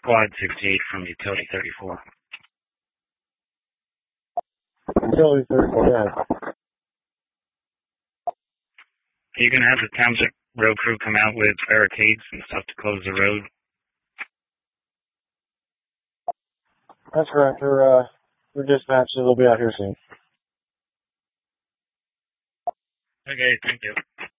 Quad 68 from Utility 34. Utility 34, yeah. Are you going to have the township road crew come out with barricades and stuff to close the road? That's correct. They're dispatched, so they'll be out here soon. Okay, thank you.